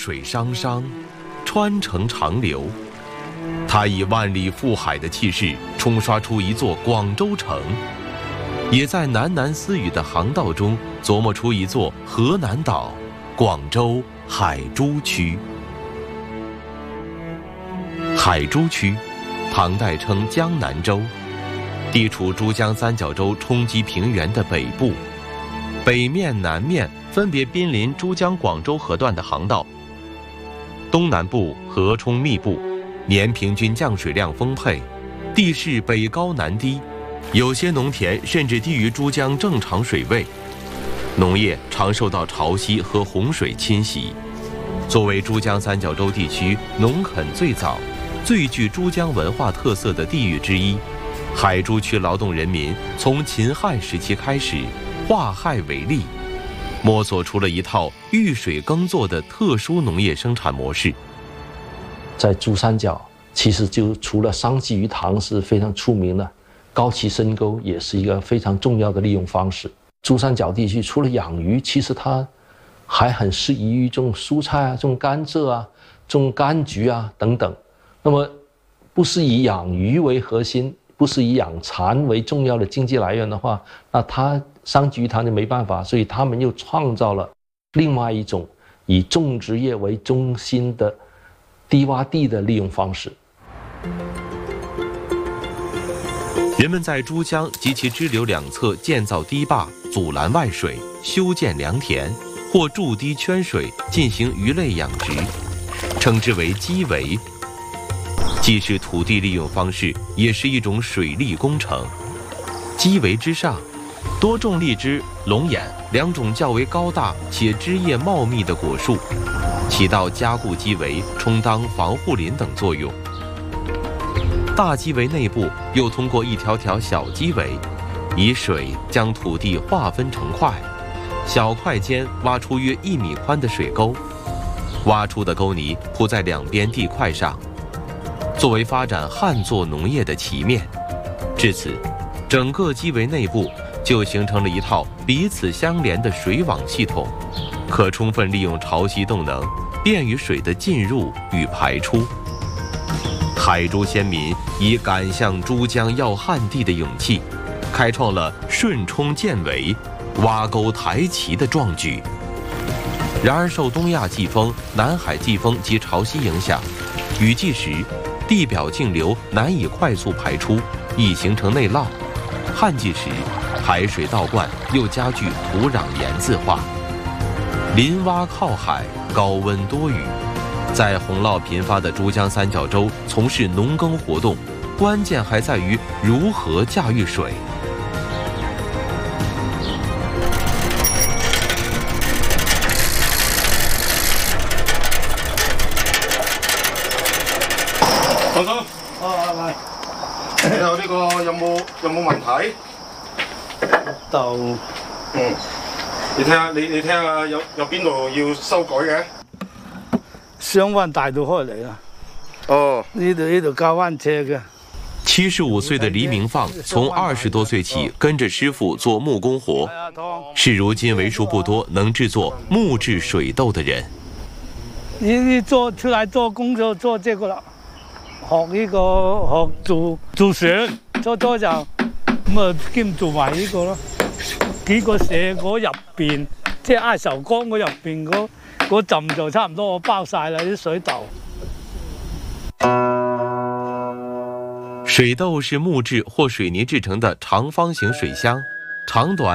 水汤汤，穿城长流。它以万里赴海的气势冲刷出一座广州城，也在喃喃私语的航道中琢磨出一座河南岛——广州海珠区。海珠区，唐代称江南州，地处珠江三角洲冲积平原的北部，北面、南面分别濒临珠江广州河段的航道。东南部河冲密布，年平均降水量丰沛，地势北高南低，有些农田甚至低于珠江正常水位，农业常受到潮汐和洪水侵袭。作为珠江三角洲地区农垦最早、最具珠江文化特色的地域之一，海珠区劳动人民从秦汉时期开始化害为利，摸索出了一套遇水耕作的特殊农业生产模式。 在珠三角，其实就除了桑基鱼塘是非常出名的，高崎深沟也是一个非常重要的利用方式。珠三角地区除了养鱼，其实它还很适宜于种蔬菜啊、种甘蔗啊、种柑橘啊等等。那么，不是以养鱼为核心，不是以养蚕为重要的经济来源的话，那桑基鱼塘就没办法，所以他们又创造了另外一种以种植业为中心的低洼地的利用方式。 人们在珠江及其支流两侧建造堤坝，阻拦外水，修建良田，或筑堤圈水，进行鱼类养殖，称之为基围。既是土地利用方式，也是一种水利工程。基围之上，多种荔枝、龙眼两种较为高大且枝叶茂密的果树，起到加固基围、充当防护林等作用。大基围内部又通过一条条小基围，以水将土地划分成块，小块间挖出约1米宽的水沟，挖出的沟泥铺在两边地块上，作为发展旱作农业的旗面。至此，整个基围内部就形成了一套彼此相连的水网系统，可充分利用潮汐动能，便于水的进入与排出。海珠先民以赶向珠江要旱地的勇气，开创了顺冲建围、挖沟抬旗的壮举。然而，受东亚季风、南海季风及潮汐影响，雨季时地表径流难以快速排出，易形成内涝；旱季时排水倒灌又加剧土壤盐渍化。林洼靠海，高温多雨，在洪涝频发的珠江三角洲从事农耕活动，关键还在于如何驾驭水。 黃叔，嚟，你有呢個有冇問題？你聽下有邊度要修改嘅？ 雙彎大道開嚟啦。 哦， 呢度交彎車嘅。 75歲的黎明放從20多歲起跟着師傅做木工活，是如今為數不多能製作木質水豆的人。 你做出來做工就做這個啦，學做蛇，做就咁啊兼做埋呢個咯。幾個蛇果入邊，即係挨壽缸嗰入邊嗰浸就差唔多我包晒啦啲水豆。 水豆是木质或水泥制成的长方形水箱，长短